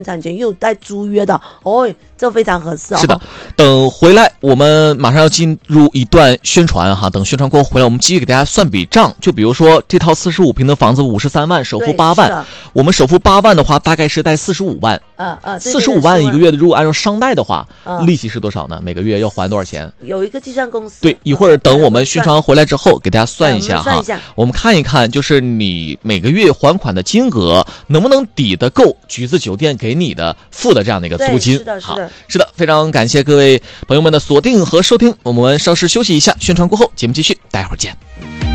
产权又有带租约的，这非常合适哦。 是的，等回来我们马上要进入一段宣传哈，等宣传过后回来，我们继续给大家算笔账。就比如说这套45平的房子53万，首付8万，我们首付8万的话，大概是贷45万。45万一个月的，如果按照商贷的话，利息是多少呢？每个月要还多少钱？ 有一个计算公司。 对，一会儿等我们宣传回来之后，给大家算一下哈。我们看一看，就是你每个月还款的金额能不能抵得够橘子酒店给你的付的这样的一个租金。是的，非常感谢各位朋友们的锁定和收听，我们稍事休息一下，宣传过后节目继续，待会儿见。